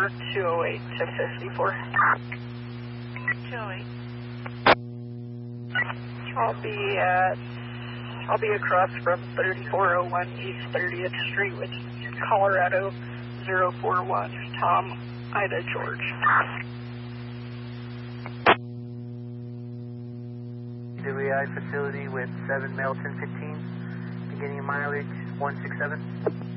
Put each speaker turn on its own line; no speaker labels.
number 208 to 54.
208.
I'll be across from 3401 East 30th Street with Colorado 041, Tom, Ida, George.
WEI facility with 7 Male 1015, beginning mileage 167.